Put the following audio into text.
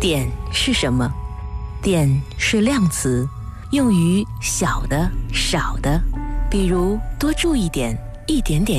点是什么？点是量词，用于小的、少的，比如多注意点、一点点。